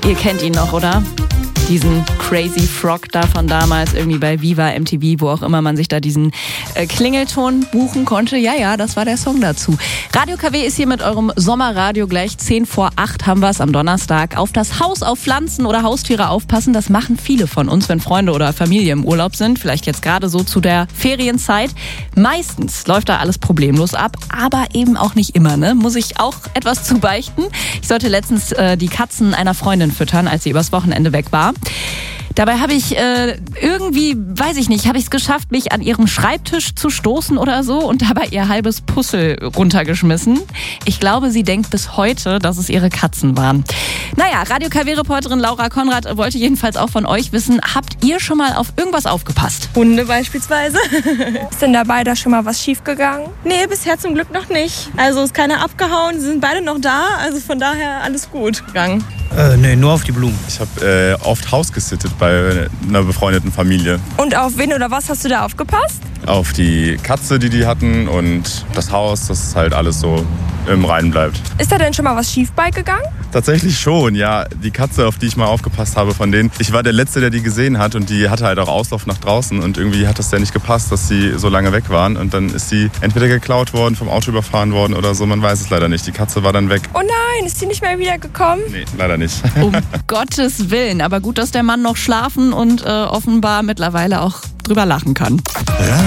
Ihr kennt ihn noch, oder? Diesen Crazy Frog da von damals, irgendwie bei Viva, MTV, wo auch immer man sich da diesen Klingelton buchen konnte. Ja, das war der Song dazu. Radio KW ist hier mit eurem Sommerradio. Gleich 7:50 haben wir es am Donnerstag. Auf das Haus, auf Pflanzen oder Haustiere aufpassen, das machen viele von uns, wenn Freunde oder Familie im Urlaub sind. Vielleicht jetzt gerade so zu der Ferienzeit. Meistens läuft da alles problemlos ab, aber eben auch nicht immer, ne? Muss ich auch etwas zu beichten. Ich sollte letztens die Katzen einer Freundin füttern, als sie übers Wochenende weg war. Dabei habe ich irgendwie, weiß ich nicht, habe ich es geschafft, mich an ihrem Schreibtisch zu stoßen oder so und dabei ihr halbes Puzzle runtergeschmissen. Ich glaube, sie denkt bis heute, dass es ihre Katzen waren. Naja, Radio KW-Reporterin Laura Konrad wollte jedenfalls auch von euch wissen, habt ihr schon mal auf irgendwas aufgepasst? Hunde beispielsweise. Ist denn dabei da schon mal was schiefgegangen? Nee, bisher zum Glück noch nicht. Also ist keiner abgehauen, sie sind beide noch da, also von daher alles gut gegangen. Nee, nur auf die Blumen. Ich habe oft Haus gesittet bei einer befreundeten Familie. Und auf wen oder was hast du da aufgepasst? Auf die Katze, die hatten und das Haus, dass halt alles so im Reinen bleibt. Ist da denn schon mal was schief beigegangen? Tatsächlich schon, ja. Die Katze, auf die ich mal aufgepasst habe von denen. Ich war der Letzte, der die gesehen hat und die hatte halt auch Auslauf nach draußen und irgendwie hat das ja nicht gepasst, dass sie so lange weg waren und dann ist sie entweder geklaut worden, vom Auto überfahren worden oder so, man weiß es leider nicht. Die Katze war dann weg. Oh nein, ist sie nicht mehr wiedergekommen? Nee, leider nicht. Um Gottes Willen, aber gut, dass der Mann noch schlafen und offenbar mittlerweile auch drüber lachen kann.